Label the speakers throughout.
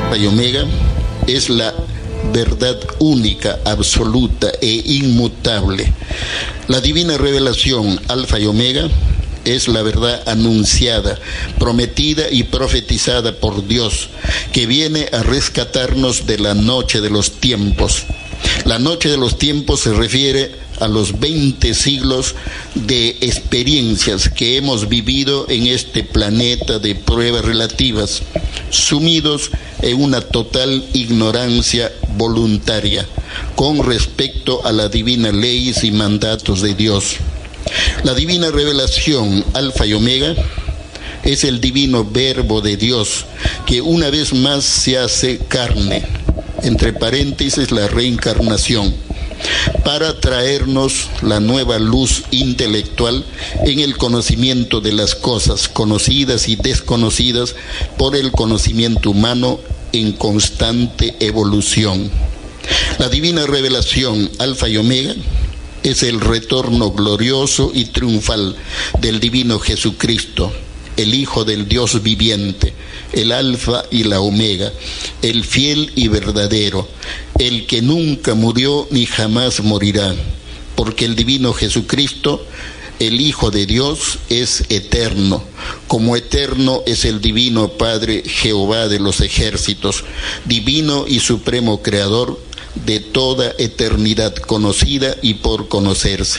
Speaker 1: Alfa y Omega es la verdad única, absoluta e inmutable. La divina revelación Alfa y Omega es la verdad anunciada, prometida y profetizada por Dios, que viene a rescatarnos de la noche de los tiempos. La noche de los tiempos se refiere a los 20 siglos de experiencias que hemos vivido en este planeta de pruebas relativas, sumidos en una total ignorancia voluntaria con respecto a las divinas leyes y mandatos de Dios. La divina revelación Alfa y Omega es el divino verbo de Dios que una vez más se hace carne, entre paréntesis la reencarnación, para traernos la nueva luz intelectual en el conocimiento de las cosas conocidas y desconocidas por el conocimiento humano en constante evolución. La divina revelación Alfa y Omega es el retorno glorioso y triunfal del divino Jesucristo, el Hijo del Dios viviente, el Alfa y la Omega, el fiel y verdadero, el que nunca murió ni jamás morirá, porque el divino Jesucristo, el Hijo de Dios, es eterno, como eterno es el divino Padre Jehová de los ejércitos, divino y supremo creador de toda eternidad conocida y por conocerse.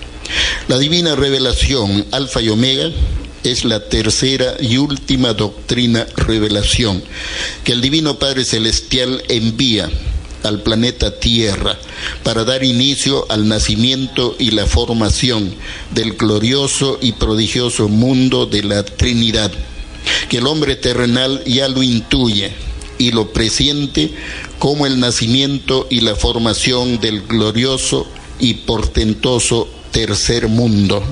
Speaker 1: La divina revelación Alfa y Omega es la tercera y última doctrina revelación que el Divino Padre Celestial envía al planeta Tierra para dar inicio al nacimiento y la formación del glorioso y prodigioso mundo de la Trinidad, que el hombre terrenal ya lo intuye y lo presiente como el nacimiento y la formación del glorioso y portentoso tercer mundo.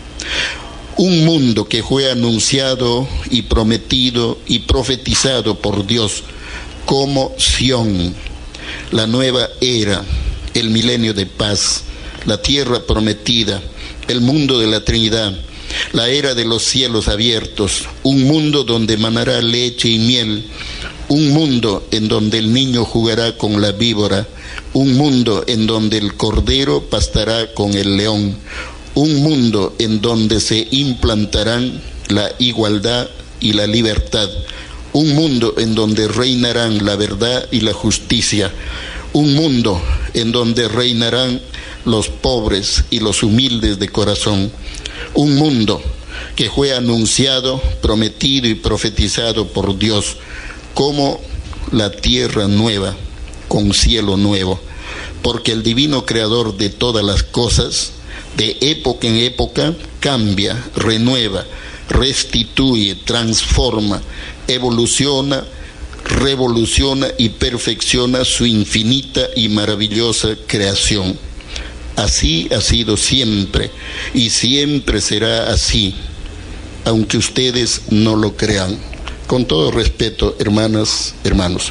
Speaker 1: Un mundo que fue anunciado y prometido y profetizado por Dios como Sión, la nueva era, el milenio de paz, la tierra prometida, el mundo de la Trinidad, la era de los cielos abiertos, un mundo donde manará leche y miel, un mundo en donde el niño jugará con la víbora, un mundo en donde el cordero pastará con el león, un mundo en donde se implantarán la igualdad y la libertad, un mundo en donde reinarán la verdad y la justicia, un mundo en donde reinarán los pobres y los humildes de corazón, un mundo que fue anunciado, prometido y profetizado por Dios como la tierra nueva con cielo nuevo, porque el divino creador de todas las cosas, de época en época, cambia, renueva, restituye, transforma, evoluciona, revoluciona y perfecciona su infinita y maravillosa creación. Así ha sido siempre y siempre será así, aunque ustedes no lo crean. Con todo respeto, hermanas, hermanos.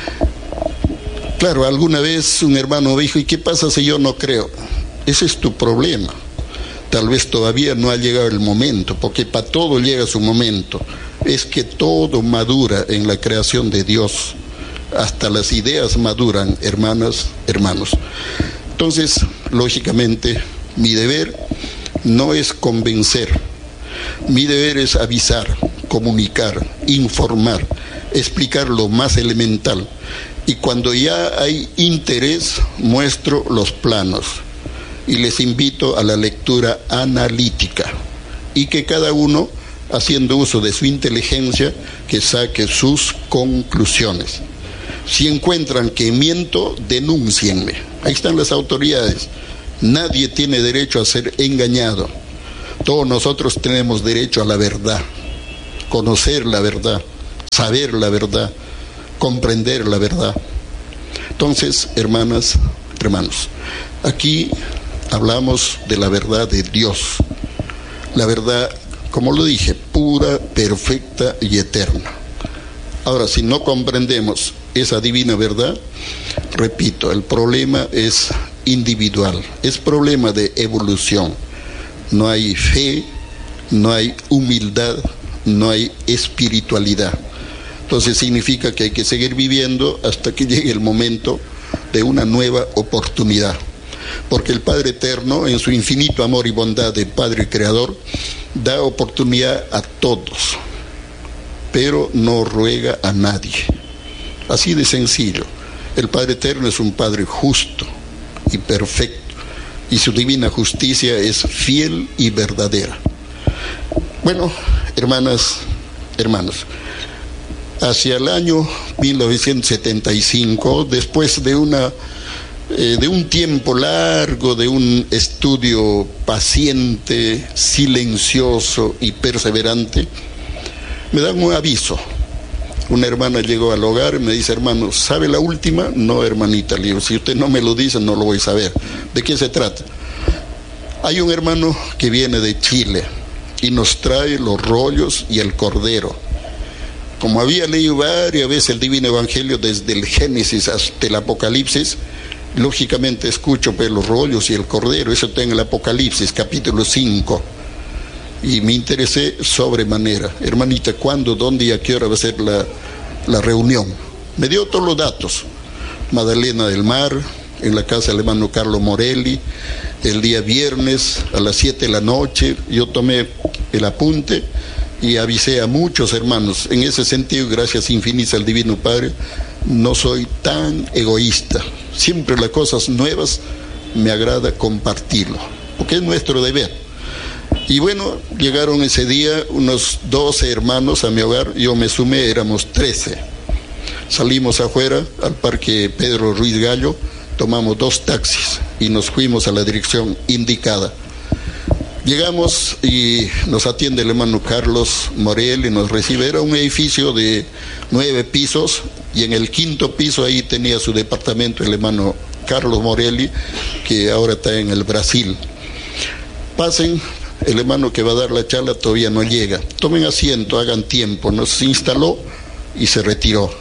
Speaker 1: Claro, alguna vez un hermano dijo, ¿y qué pasa si yo no creo? Ese es tu problema. Tal vez todavía no ha llegado el momento, porque para todo llega su momento. Es que todo madura en la creación de Dios. Hasta las ideas maduran, hermanas, hermanos. Entonces, lógicamente, mi deber no es convencer. Mi deber es avisar, comunicar, informar, explicar lo más elemental. Y cuando ya hay interés, muestro los planos. Y les invito a la lectura analítica. Y que cada uno, haciendo uso de su inteligencia, que saque sus conclusiones. Si encuentran que miento, denúncienme. Ahí están las autoridades. Nadie tiene derecho a ser engañado. Todos nosotros tenemos derecho a la verdad, conocer la verdad, saber la verdad, comprender la verdad. Entonces, hermanas, hermanos, aquí hablamos de la verdad de Dios. La verdad, como lo dije, pura, perfecta y eterna. Ahora, si no comprendemos esa divina verdad, repito, el problema es individual, es problema de evolución. No hay fe, no hay humildad, no hay espiritualidad. Entonces significa que hay que seguir viviendo hasta que llegue el momento de una nueva oportunidad. Porque el Padre Eterno, en su infinito amor y bondad de Padre Creador, da oportunidad a todos, pero no ruega a nadie. Así de sencillo. El Padre Eterno es un Padre justo y perfecto, y su divina justicia es fiel y verdadera. Bueno, hermanas, hermanos, hacia el año 1975, después de un tiempo largo, de un estudio paciente, silencioso y perseverante, me dan un aviso. Una hermana llegó al hogar y me dice: hermano, ¿sabe la última? No, hermanita, le digo, si usted no me lo dice, no lo voy a saber. ¿De qué se trata? Hay un hermano que viene de Chile y nos trae los rollos y el cordero. Como había leído varias veces el Divino Evangelio desde el Génesis hasta el Apocalipsis, lógicamente escucho pues los rollos y el cordero. Eso está en el Apocalipsis, capítulo 5. Y me interesé sobremanera. Hermanita, ¿cuándo, dónde y a qué hora va a ser la reunión? Me dio todos los datos. Magdalena del Mar, en la casa del hermano Carlos Morelli, el día viernes a las 7 de la noche. Yo tomé el apunte y avisé a muchos hermanos. En ese sentido, gracias infinitas al Divino Padre, no soy tan egoísta. Siempre las cosas nuevas me agrada compartirlo, porque es nuestro deber. Y bueno, llegaron ese día unos 12 hermanos a mi hogar, yo me sumé, éramos 13. Salimos afuera al Parque Pedro Ruiz Gallo, tomamos 2 taxis y nos fuimos a la dirección indicada. Llegamos y nos atiende el hermano Carlos Morel y nos recibe. Era un edificio de 9 pisos y en el 5º piso ahí tenía su departamento el hermano Carlos Morelli, que ahora está en el Brasil. Pasen, el hermano que va a dar la charla todavía no llega. Tomen asiento, hagan tiempo. Nos instaló y se retiró.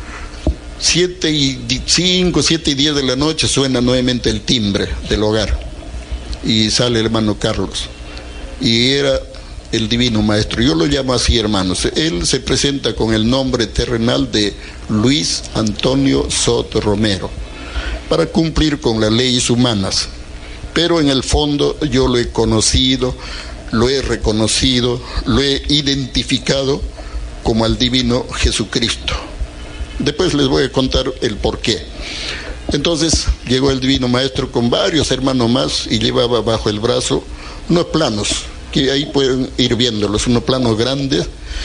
Speaker 1: 7:05, 7:10 de la noche suena nuevamente el timbre del hogar y sale el hermano Carlos, y era el Divino Maestro. Yo lo llamo así, hermanos. Él se presenta con el nombre terrenal de Luis Antonio Soto Romero, para cumplir con las leyes humanas, pero en el fondo yo lo he conocido, lo he reconocido, lo he identificado como al Divino Jesucristo. Después les voy a contar el porqué. Entonces llegó el Divino Maestro con varios hermanos más y llevaba bajo el brazo unos planos, que ahí pueden ir viéndolos, unos planos grandes,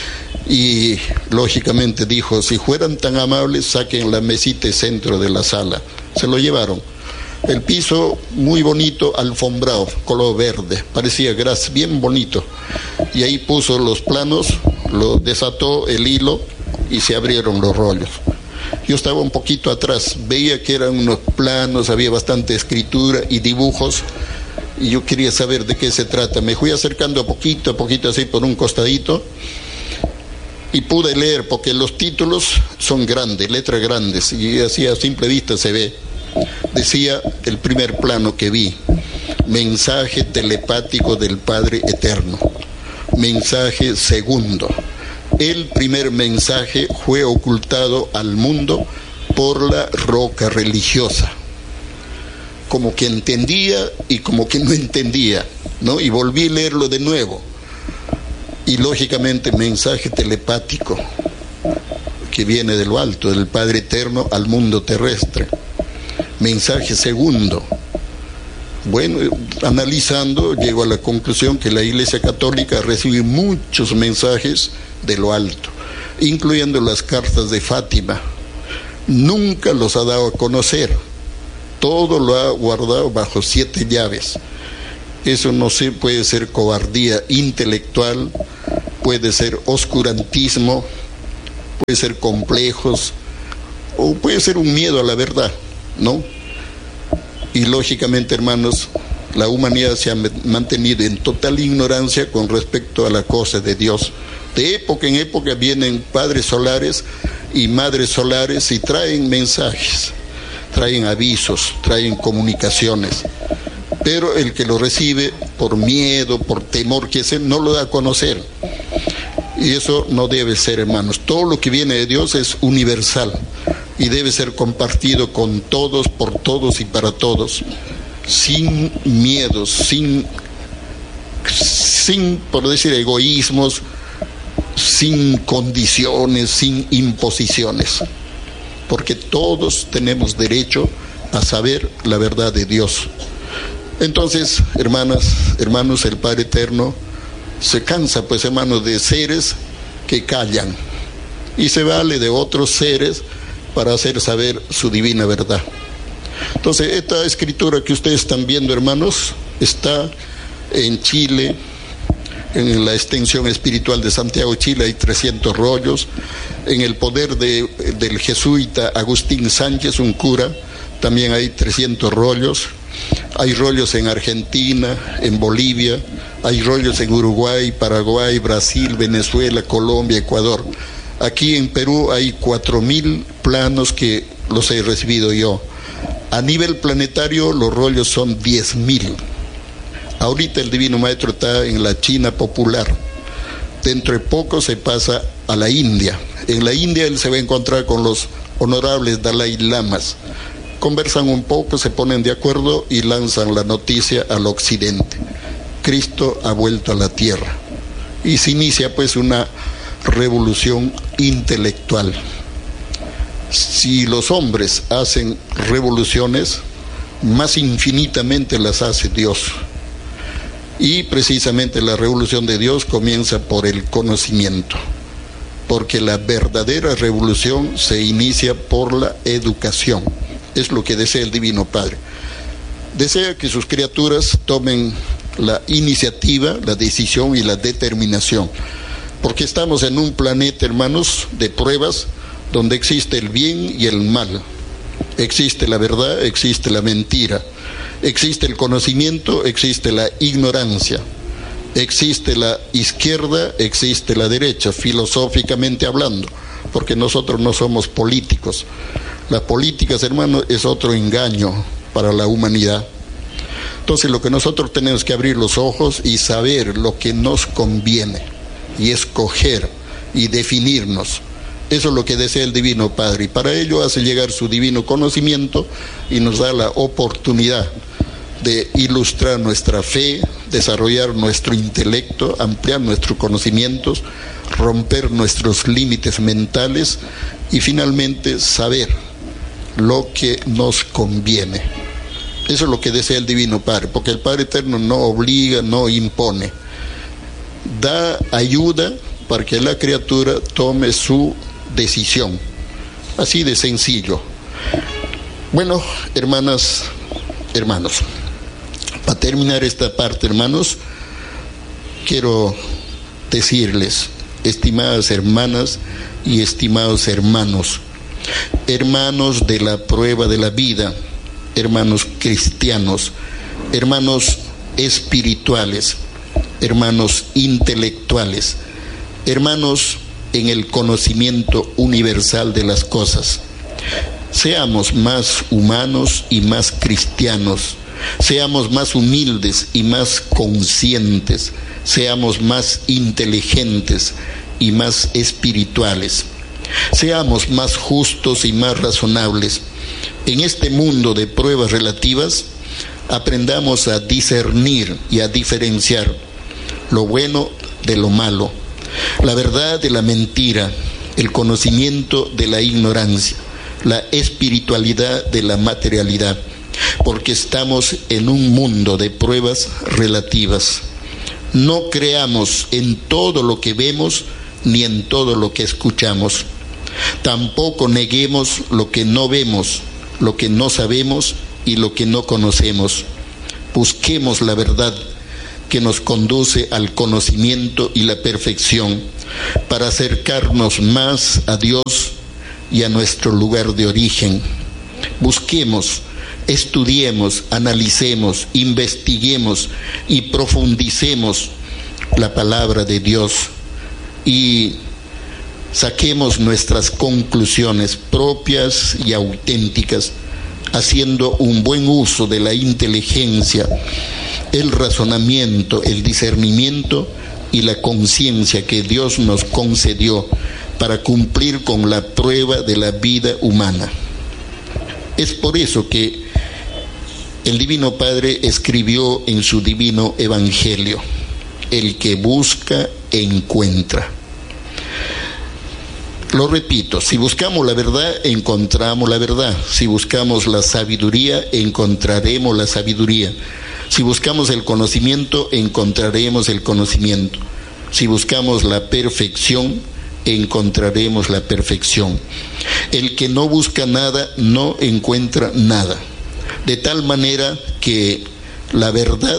Speaker 1: y lógicamente dijo: si fueran tan amables, saquen la mesita centro de la sala. Se lo llevaron. El piso muy bonito, alfombrado, color verde, parecía gras, bien bonito. Y ahí puso los planos, lo desató el hilo y se abrieron los rollos. Yo estaba un poquito atrás, veía que eran unos planos, había bastante escritura y dibujos, y yo quería saber de qué se trata. Me fui acercando a poquito así por un costadito, y pude leer, porque los títulos son grandes, letras grandes, y así a simple vista se ve. Decía el primer plano que vi: mensaje telepático del Padre Eterno. Mensaje segundo: el primer mensaje fue ocultado al mundo por la roca religiosa. Como que entendía y como que no entendía, ¿no? Y volví a leerlo de nuevo. Y lógicamente mensaje telepático que viene de lo alto, del Padre Eterno al mundo terrestre. Mensaje segundo. Bueno, analizando, llego a la conclusión que la Iglesia Católica recibe muchos mensajes de lo alto, incluyendo las cartas de Fátima. Nunca los ha dado a conocer, todo lo ha guardado bajo 7 llaves. Eso no sé, puede ser cobardía intelectual, puede ser oscurantismo, puede ser complejos, o puede ser un miedo a la verdad, ¿no? Y lógicamente, hermanos, la humanidad se ha mantenido en total ignorancia con respecto a la cosa de Dios. De época en época vienen padres solares y madres solares y traen mensajes, traen avisos, traen comunicaciones, pero el que lo recibe por miedo, por temor que sea, no lo da a conocer. Y eso no debe ser, hermanos. Todo lo que viene de Dios es universal y debe ser compartido con todos, por todos y para todos, sin miedos, sin por decir, egoísmos, sin condiciones, sin imposiciones, porque todos tenemos derecho a saber la verdad de Dios. Entonces, hermanas, hermanos, el Padre Eterno se cansa, pues, hermanos, de seres que callan y se vale de otros seres para hacer saber su divina verdad. Entonces, esta escritura que ustedes están viendo, hermanos, está en Chile, en la extensión espiritual de Santiago, Chile, hay 300 rollos. En el poder del jesuita Agustín Sánchez, un cura, también hay 300 rollos. Hay rollos en Argentina, en Bolivia, hay rollos en Uruguay, Paraguay, Brasil, Venezuela, Colombia, Ecuador. Aquí en Perú hay 4.000 planos que los he recibido yo. A nivel planetario los rollos son 10.000. Ahorita el Divino Maestro está en la China popular. Dentro de poco se pasa a la India. En la India él se va a encontrar con los honorables Dalai Lamas. Conversan un poco, se ponen de acuerdo y lanzan la noticia al occidente. Cristo ha vuelto a la tierra. Y se inicia, pues, una revolución intelectual. Si los hombres hacen revoluciones, más infinitamente las hace Dios. Y precisamente la revolución de Dios comienza por el conocimiento, porque la verdadera revolución se inicia por la educación. Es lo que desea el Divino Padre. Desea que sus criaturas tomen la iniciativa, la decisión y la determinación, porque estamos en un planeta, hermanos, de pruebas, donde existe el bien y el mal, existe la verdad, existe la mentira, existe el conocimiento, existe la ignorancia, existe la izquierda, existe la derecha, filosóficamente hablando, porque nosotros no somos políticos. La política, hermanos, es otro engaño para la humanidad. Entonces, lo que nosotros tenemos que abrir los ojos y saber lo que nos conviene, y escoger y definirnos. Eso es lo que desea el Divino Padre, y para ello hace llegar su divino conocimiento y nos da la oportunidad de ilustrar nuestra fe, desarrollar nuestro intelecto, ampliar nuestros conocimientos, romper nuestros límites mentales y finalmente saber lo que nos conviene. Eso es lo que desea el Divino Padre, porque el Padre Eterno no obliga, no impone, da ayuda para que la criatura tome su decisión, así de sencillo. Bueno, hermanas, hermanos, para terminar esta parte, hermanos, quiero decirles, estimadas hermanas y estimados hermanos, hermanos de la prueba de la vida, hermanos cristianos, hermanos espirituales, hermanos intelectuales, hermanos en el conocimiento universal de las cosas. Seamos más humanos y más cristianos, seamos más humildes y más conscientes, seamos más inteligentes y más espirituales, seamos más justos y más razonables. En este mundo de pruebas relativas, aprendamos a discernir y a diferenciar lo bueno de lo malo, la verdad de la mentira, el conocimiento de la ignorancia, la espiritualidad de la materialidad, porque estamos en un mundo de pruebas relativas. No creamos en todo lo que vemos ni en todo lo que escuchamos. Tampoco neguemos lo que no vemos, lo que no sabemos y lo que no conocemos. Busquemos la verdad que nos conduce al conocimiento y la perfección para acercarnos más a Dios y a nuestro lugar de origen. Busquemos, estudiemos, analicemos, investiguemos y profundicemos la palabra de Dios y saquemos nuestras conclusiones propias y auténticas, haciendo un buen uso de la inteligencia, el razonamiento, el discernimiento y la conciencia que Dios nos concedió para cumplir con la prueba de la vida humana. Es por eso que el Divino Padre escribió en su divino Evangelio: el que busca, encuentra. Lo repito, si buscamos la verdad, encontramos la verdad. Si buscamos la sabiduría, encontraremos la sabiduría. Si buscamos el conocimiento, encontraremos el conocimiento. Si buscamos la perfección, encontraremos la perfección. El que no busca nada, no encuentra nada. De tal manera que la verdad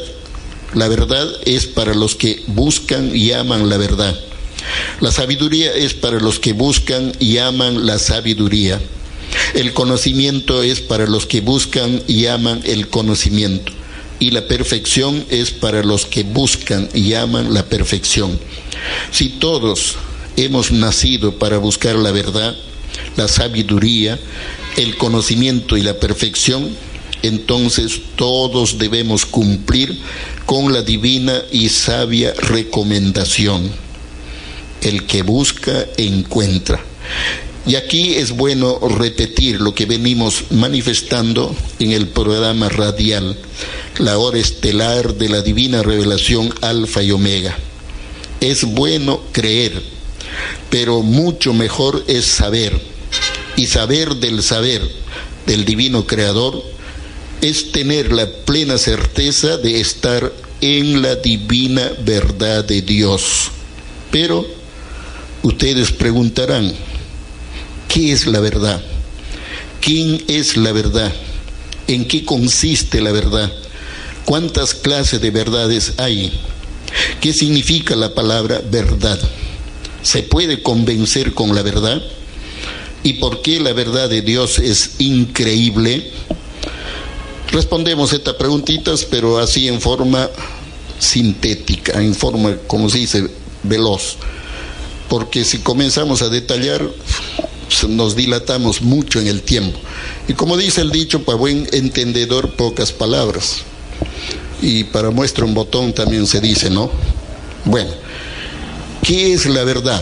Speaker 1: es para los que buscan y aman la verdad. La sabiduría es para los que buscan y aman la sabiduría. El conocimiento es para los que buscan y aman el conocimiento. Y la perfección es para los que buscan y aman la perfección. Si todos hemos nacido para buscar la verdad, la sabiduría, el conocimiento y la perfección, entonces todos debemos cumplir con la divina y sabia recomendación: el que busca, encuentra. Y aquí es bueno repetir lo que venimos manifestando en el programa radial, la hora estelar de la divina revelación Alfa y Omega. Es bueno creer, pero mucho mejor es saber. Y saber del divino Creador es tener la plena certeza de estar en la divina verdad de Dios. Pero ustedes preguntarán: ¿qué es la verdad? ¿Quién es la verdad? ¿En qué consiste la verdad? ¿Cuántas clases de verdades hay? ¿Qué significa la palabra verdad? ¿Se puede convencer con la verdad? ¿Y por qué la verdad de Dios es increíble? Respondemos estas preguntitas, pero así en forma sintética, en forma, como se dice, veloz. Porque si comenzamos a detallar, nos dilatamos mucho en el tiempo. Y como dice el dicho, para buen entendedor, pocas palabras. Y para muestra un botón también se dice, ¿no? Bueno, ¿qué es la verdad?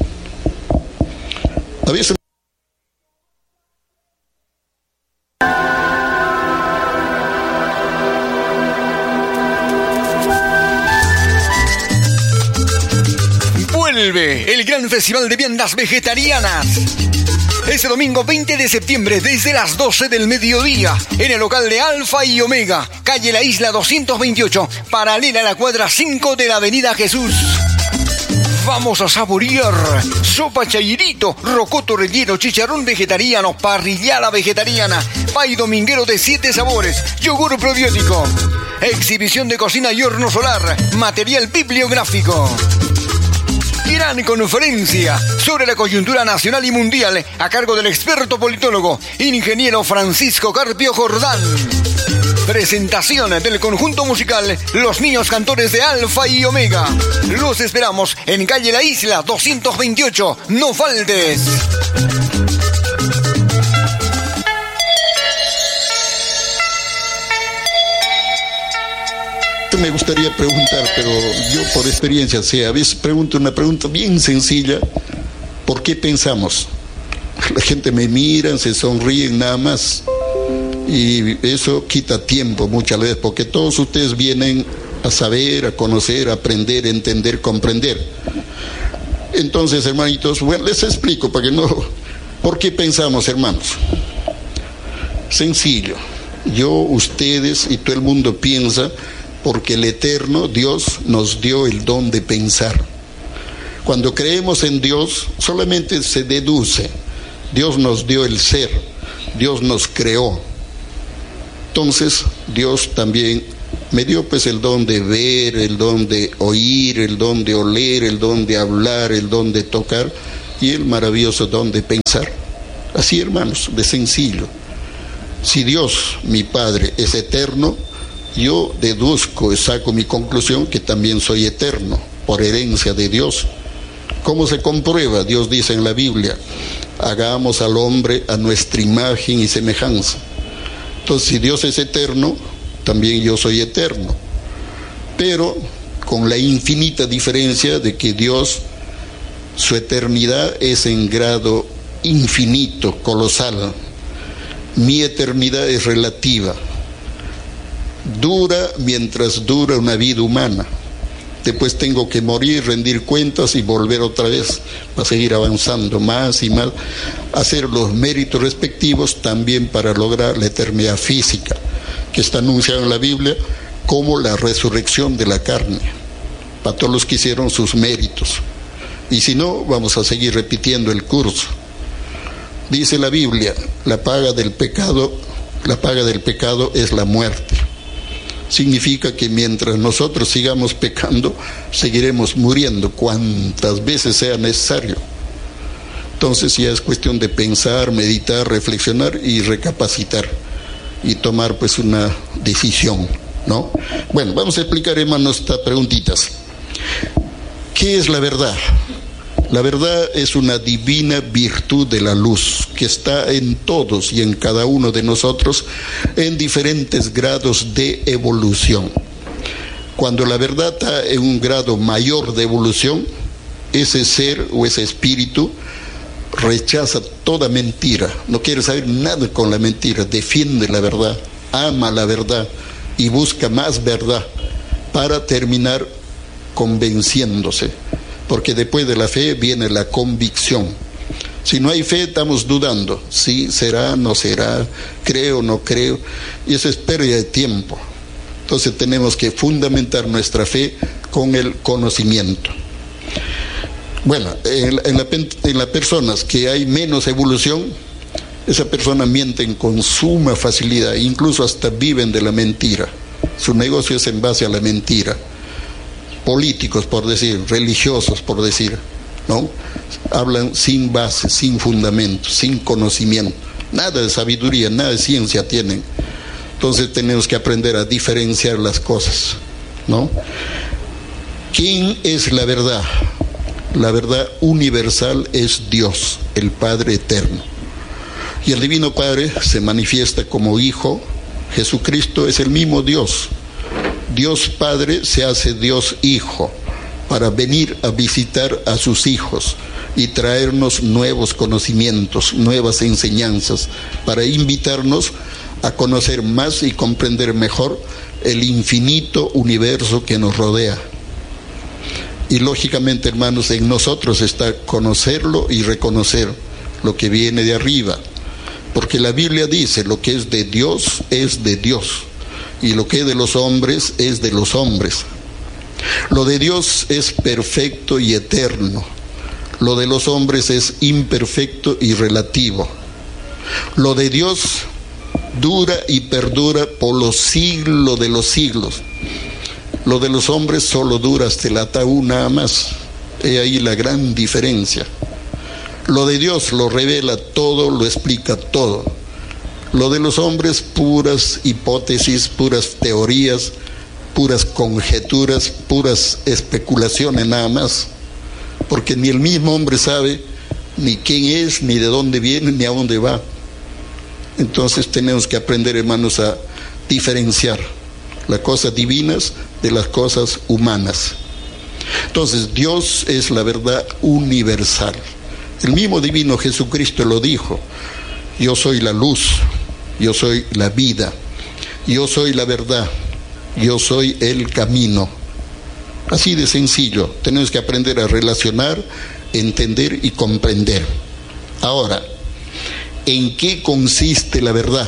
Speaker 1: A veces
Speaker 2: vuelve el gran festival de viandas vegetarianas. Este domingo 20 de septiembre desde las 12 del mediodía en el local de Alfa y Omega, calle La Isla 228, paralela a la cuadra 5 de la avenida Jesús. Vamos a saborear sopa chairito, rocoto relleno, chicharrón vegetariano, parrillada vegetariana, pay dominguero de 7 sabores, yogur probiótico, exhibición de cocina y horno solar, material bibliográfico. Gran conferencia sobre la coyuntura nacional y mundial a cargo del experto politólogo, ingeniero Francisco Carpio Jordán. Presentación del conjunto musical Los Niños Cantores de Alfa y Omega. Los esperamos en calle La Isla 228. No faltes.
Speaker 1: Me gustaría preguntar, pero yo por experiencia sé, a veces pregunto una pregunta bien sencilla: ¿por qué pensamos? La gente me mira, se sonríen nada más, y eso quita tiempo muchas veces, porque todos ustedes vienen a saber, a conocer, a aprender, a entender, comprender. Entonces, hermanitos, bueno, les explico para que no... ¿Por qué pensamos, hermanos? Sencillo. Yo, ustedes y todo el mundo piensa porque el eterno Dios nos dio el don de pensar. Cuando creemos en Dios, solamente se deduce: Dios nos dio el ser, Dios nos creó. Entonces, Dios también me dio pues el don de ver, el don de oír, el don de oler, el don de hablar, el don de tocar y el maravilloso don de pensar. Así, hermanos, de sencillo. Si Dios, mi Padre, es eterno, yo deduzco y saco mi conclusión que también soy eterno, por herencia de Dios. ¿Cómo se comprueba? Dios dice en la Biblia: hagamos al hombre a nuestra imagen y semejanza. Entonces, si Dios es eterno, también yo soy eterno. Pero con la infinita diferencia de que Dios, su eternidad es en grado infinito, colosal. Mi eternidad es relativa, dura mientras dura una vida humana. Después tengo que morir, rendir cuentas y volver otra vez para seguir avanzando más y más, hacer los méritos respectivos también para lograr la eternidad física, que está anunciada en la Biblia como la resurrección de la carne, para todos los que hicieron sus méritos. Y si no, vamos a seguir repitiendo el curso. Dice la Biblia, la paga del pecado es la muerte. Significa que mientras nosotros sigamos pecando, seguiremos muriendo cuantas veces sea necesario. Entonces ya es cuestión de pensar, meditar, reflexionar y recapacitar y tomar pues una decisión, ¿no? Bueno, vamos a explicar, hermanos, estas preguntitas. ¿Qué es la verdad? La verdad es una divina virtud de la luz que está en todos y en cada uno de nosotros en diferentes grados de evolución. Cuando la verdad está en un grado mayor de evolución, ese ser o ese espíritu rechaza toda mentira, no quiere saber nada con la mentira, defiende la verdad, ama la verdad y busca más verdad para terminar convenciéndose. Porque después de la fe viene la convicción. Si no hay fe, estamos dudando. Sí, será, no será, creo, no creo. Y eso es pérdida de tiempo. Entonces tenemos que fundamentar nuestra fe con el conocimiento. Bueno, en las personas que hay menos evolución, esas personas mienten con suma facilidad, incluso hasta viven de la mentira. Su negocio es en base a la mentira. Políticos, por decir, religiosos, por decir, ¿no? Hablan sin base, sin fundamento, sin conocimiento, nada de sabiduría, nada de ciencia tienen. Entonces tenemos que aprender a diferenciar las cosas, ¿no? ¿Quién es la verdad? La verdad universal es Dios, el Padre eterno. Y el Divino Padre se manifiesta como Hijo. Jesucristo es el mismo Dios. Dios Padre se hace Dios Hijo para venir a visitar a sus hijos y traernos nuevos conocimientos, nuevas enseñanzas, para invitarnos a conocer más y comprender mejor el infinito universo que nos rodea. Y lógicamente, hermanos, en nosotros está conocerlo y reconocer lo que viene de arriba, porque la Biblia dice: lo que es de Dios es de Dios, y lo que es de los hombres es de los hombres. Lo de Dios es perfecto y eterno. Lo de los hombres es imperfecto y relativo. Lo de Dios dura y perdura por los siglos de los siglos. Lo de los hombres solo dura hasta el ataúd nada más. He ahí la gran diferencia. Lo de Dios lo revela todo, lo explica todo. Lo de los hombres, puras hipótesis, puras teorías, puras conjeturas, puras especulaciones nada más. Porque ni el mismo hombre sabe ni quién es, ni de dónde viene, ni a dónde va. Entonces tenemos que aprender, hermanos, a diferenciar las cosas divinas de las cosas humanas. Entonces Dios es la verdad universal. El mismo divino Jesucristo lo dijo: yo soy la luz, yo soy la vida, yo soy la verdad, yo soy el camino. Así de sencillo, tenemos que aprender a relacionar, entender y comprender. Ahora, ¿en qué consiste la verdad?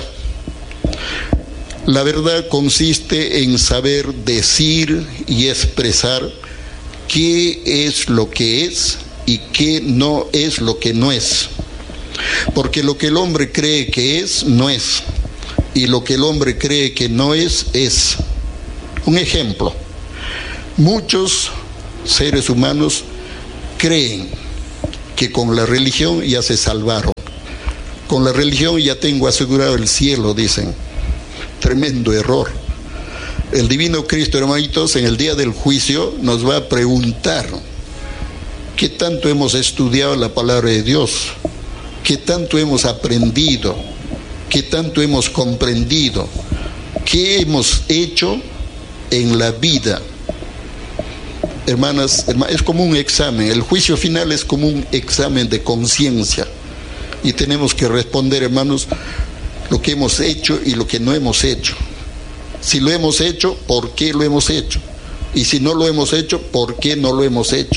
Speaker 1: La verdad consiste en saber decir y expresar qué es lo que es y qué no es lo que no es. Porque lo que el hombre cree que es, no es. Y lo que el hombre cree que no es, es. Un ejemplo: muchos seres humanos creen que con la religión ya se salvaron. Con la religión ya tengo asegurado el cielo, dicen. Tremendo error. El divino Cristo, hermanitos, en el día del juicio nos va a preguntar: ¿qué tanto hemos estudiado la palabra de Dios? ¿Qué tanto hemos aprendido? ¿Qué tanto hemos comprendido? ¿Qué hemos hecho en la vida? hermanas, es como un examen. El juicio final es como un examen de conciencia. Y tenemos que responder, hermanos, lo que hemos hecho y lo que no hemos hecho. Si lo hemos hecho, ¿por qué lo hemos hecho? Y si no lo hemos hecho, ¿por qué no lo hemos hecho?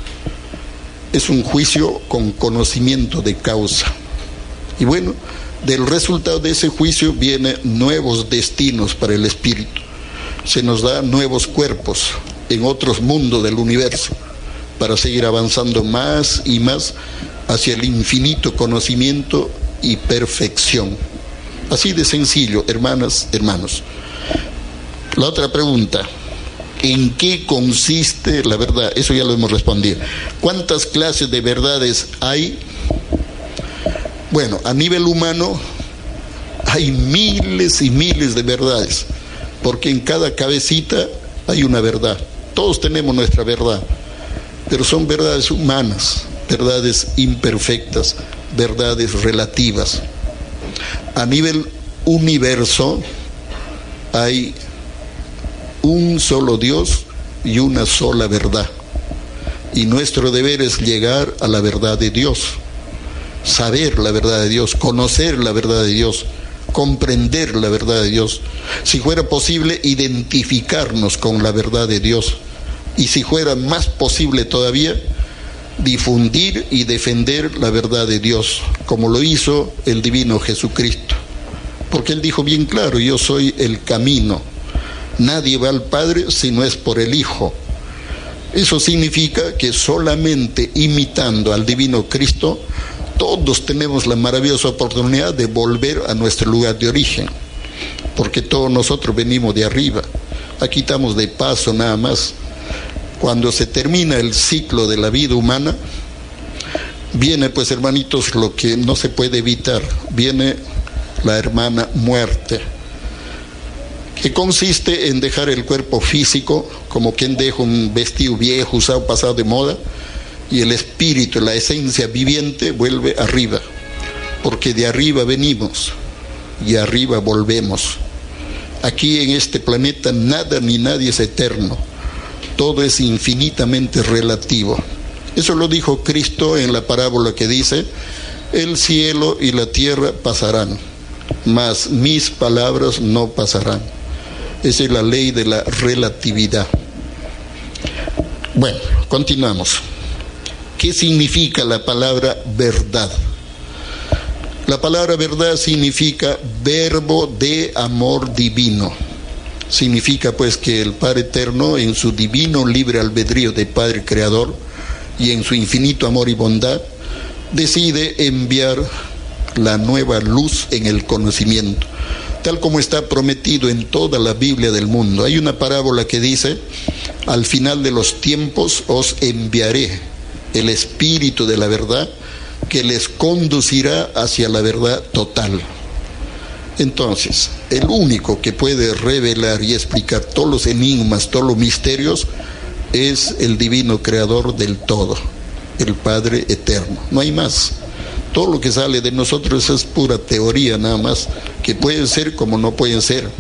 Speaker 1: Es un juicio con conocimiento de causa. Y bueno, del resultado de ese juicio vienen nuevos destinos para el espíritu. Se nos da nuevos cuerpos en otros mundos del universo para seguir avanzando más y más hacia el infinito conocimiento y perfección. Así de sencillo, hermanas, hermanos. La otra pregunta: ¿en qué consiste la verdad? Eso ya lo hemos respondido. ¿Cuántas clases de verdades hay? Bueno, a nivel humano hay miles y miles de verdades, porque en cada cabecita hay una verdad. Todos tenemos nuestra verdad, pero son verdades humanas, verdades imperfectas, verdades relativas. A nivel universo hay un solo Dios y una sola verdad. Y nuestro deber es llegar a la verdad de Dios, saber la verdad de Dios, conocer la verdad de Dios, comprender la verdad de Dios. Si fuera posible, identificarnos con la verdad de Dios. Y si fuera más posible todavía, difundir y defender la verdad de Dios, como lo hizo el divino Jesucristo. Porque Él dijo bien claro: yo soy el camino. Nadie va al Padre si no es por el Hijo. Eso significa que solamente imitando al divino Cristo, todos tenemos la maravillosa oportunidad de volver a nuestro lugar de origen. Porque todos nosotros venimos de arriba. Aquí estamos de paso nada más. Cuando se termina el ciclo de la vida humana, viene, pues, hermanitos, lo que no se puede evitar. Viene la hermana muerte, que consiste en dejar el cuerpo físico, como quien deja un vestido viejo, usado, pasado de moda, y el espíritu, la esencia viviente, vuelve arriba, porque de arriba venimos y arriba volvemos. Aquí en este planeta nada ni nadie es eterno, todo es infinitamente relativo. Eso lo dijo Cristo en la parábola que dice: el cielo y la tierra pasarán, mas mis palabras no pasarán. Esa es la ley de la relatividad. Bueno, continuamos. ¿Qué significa la palabra verdad? La palabra verdad significa verbo de amor divino. Significa, pues, que el Padre Eterno, en su divino libre albedrío de Padre Creador y en su infinito amor y bondad, decide enviar la nueva luz en el conocimiento, tal como está prometido en toda la Biblia del mundo. Hay una parábola que dice: al final de los tiempos os enviaré el Espíritu de la verdad, que les conducirá hacia la verdad total. Entonces, el único que puede revelar y explicar todos los enigmas, todos los misterios, es el divino creador del todo, el Padre Eterno. No hay más. Todo lo que sale de nosotros es pura teoría nada más, que pueden ser como no pueden ser.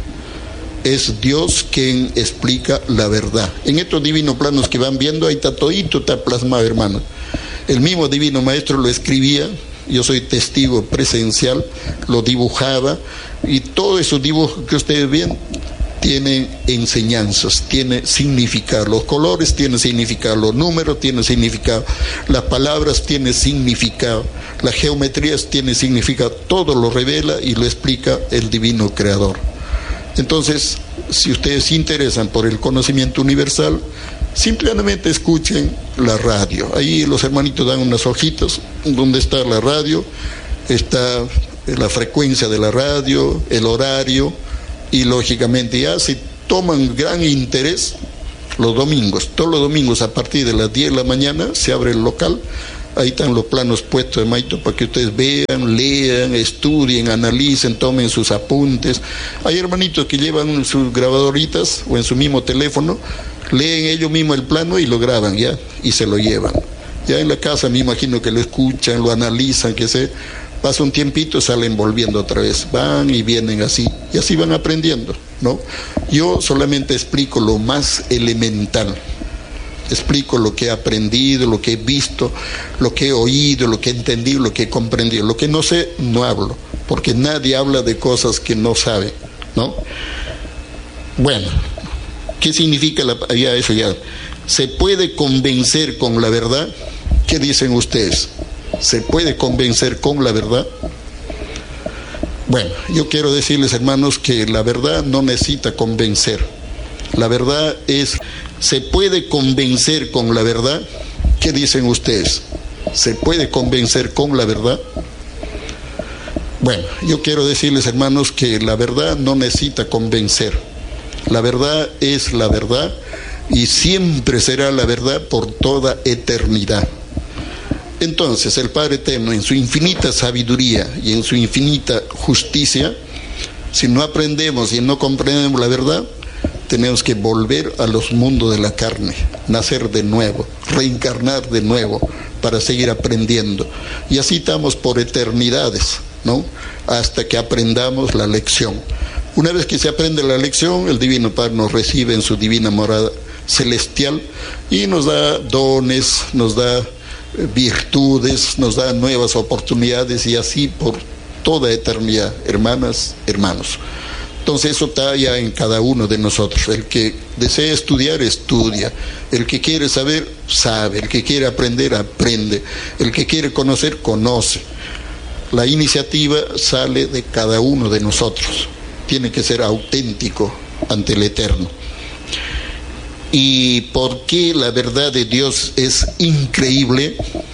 Speaker 1: Es Dios quien explica la verdad. En estos divinos planos que van viendo, ahí está todito, está plasmado, hermano. El mismo divino maestro lo escribía, yo soy testigo presencial, lo dibujaba, y todos esos dibujos que ustedes ven tienen enseñanzas, tienen significado. Los colores tienen significado, los números tienen significado, las palabras tienen significado, las geometrías tienen significado. Todo lo revela y lo explica el divino creador. Entonces, si ustedes se interesan por el conocimiento universal, simplemente escuchen la radio. Ahí los hermanitos dan unas hojitas donde está la radio, está la frecuencia de la radio, el horario, y lógicamente ya si toman gran interés, los domingos, todos los domingos a partir de las 10 de la mañana se abre el local. Ahí están los planos puestos, hermanito, para que ustedes vean, lean, estudien, analicen, tomen sus apuntes. Hay hermanitos que llevan sus grabadoritas o en su mismo teléfono, leen ellos mismos el plano y lo graban ya, y se lo llevan. Ya en la casa me imagino que lo escuchan, lo analizan, que se pasa un tiempito, salen volviendo otra vez, van y vienen así, y así van aprendiendo, ¿no? Yo solamente explico lo más elemental. explico lo que he aprendido, lo que he visto, lo que he oído, lo que he entendido, lo que he comprendido. Lo que no sé, no hablo, porque nadie habla de cosas que no sabe, ¿no? Bueno, ¿qué significa ya eso ya? ¿Se puede convencer con la verdad? ¿Qué dicen ustedes? ¿Se puede convencer con la verdad? Bueno, yo quiero decirles, hermanos, que la verdad no necesita convencer. La verdad es, ¿se puede convencer con la verdad? ¿Qué dicen ustedes? ¿Se puede convencer con la verdad? Bueno, yo quiero decirles, hermanos, que la verdad no necesita convencer. La verdad es la verdad y siempre será la verdad por toda eternidad. Entonces, el Padre Eterno, en su infinita sabiduría y en su infinita justicia, si no aprendemos y no comprendemos la verdad, tenemos que volver a los mundos de la carne, nacer de nuevo, reencarnar de nuevo, para seguir aprendiendo. Y así estamos por eternidades, ¿no? Hasta que aprendamos la lección. Una vez que se aprende la lección, el Divino Padre nos recibe en su divina morada celestial y nos da dones, nos da virtudes, nos da nuevas oportunidades y así por toda eternidad, hermanas, hermanos. Entonces eso está ya en cada uno de nosotros. El que desea estudiar, estudia. El que quiere saber, sabe. El que quiere aprender, aprende. El que quiere conocer, conoce. La iniciativa sale de cada uno de nosotros. Tiene que ser auténtico ante el Eterno. ¿Y por qué la verdad de Dios es increíble?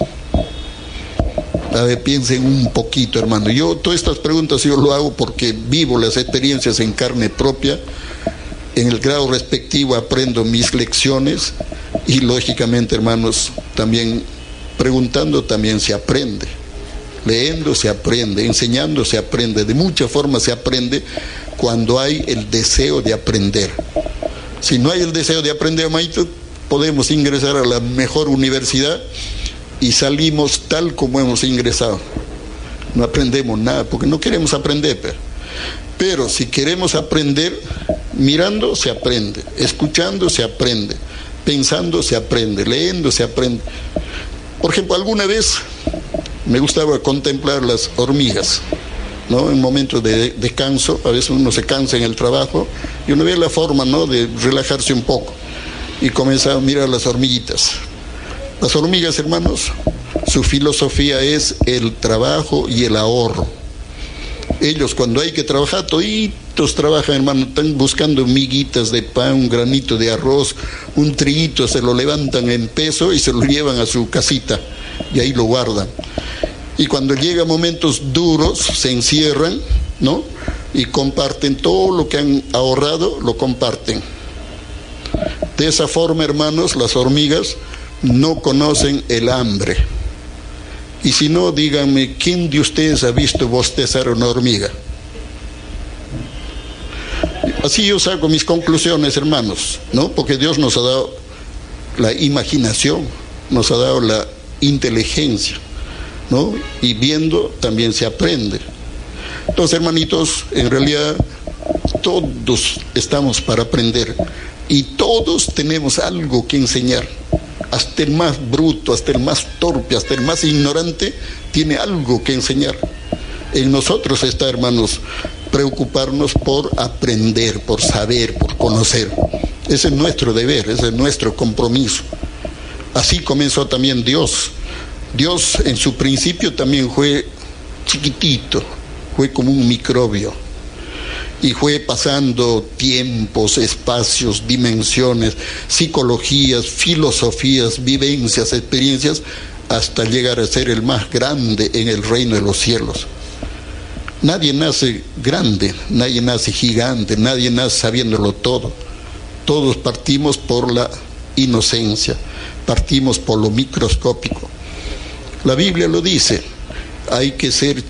Speaker 1: A ver, piensen un poquito, hermano. Yo todas estas preguntas yo lo hago porque vivo las experiencias en carne propia. En el grado respectivo aprendo mis lecciones y lógicamente, hermanos, también preguntando también se aprende. Leyendo se aprende, enseñando se aprende. De muchas formas se aprende cuando hay el deseo de aprender. Si no hay el deseo de aprender, hermanito, podemos ingresar a la mejor universidad y salimos tal como hemos ingresado. No aprendemos nada, porque no queremos aprender. Pero si queremos aprender, mirando se aprende, escuchando se aprende, pensando se aprende, leyendo se aprende. Por ejemplo, alguna vez me gustaba contemplar las hormigas, ¿no? En momentos de descanso, a veces uno se cansa en el trabajo y uno ve la forma, ¿no?, de relajarse un poco y comenzaba a mirar las hormiguitas. Las hormigas, hermanos, su filosofía es el trabajo y el ahorro. Ellos cuando hay que trabajar, toditos trabajan, hermano, están buscando miguitas de pan, un granito de arroz, un triguito, se lo levantan en peso y se lo llevan a su casita y ahí lo guardan. Y cuando llegan momentos duros, se encierran, ¿no?, y comparten todo lo que han ahorrado, lo comparten. De esa forma, hermanos, las hormigas no conocen el hambre. Y si no, díganme, ¿quién de ustedes ha visto bostezar una hormiga? Así yo saco mis conclusiones, hermanos, ¿no? Porque Dios nos ha dado la imaginación, nos ha dado la inteligencia, ¿no? Y viendo también se aprende. Entonces, hermanitos, en realidad todos estamos para aprender y todos tenemos algo que enseñar. Hasta el más bruto, hasta el más torpe, hasta el más ignorante tiene algo que enseñar. En nosotros está, hermanos, preocuparnos por aprender, por saber, por conocer. Ese es nuestro deber, ese es nuestro compromiso. Así comenzó también Dios. Dios en su principio también fue chiquitito, fue como un microbio. Y fue pasando tiempos, espacios, dimensiones, psicologías, filosofías, vivencias, experiencias, hasta llegar a ser el más grande en el reino de los cielos. Nadie nace grande, nadie nace gigante, nadie nace sabiéndolo todo. Todos partimos por la inocencia, partimos por lo microscópico. La Biblia lo dice, hay que ser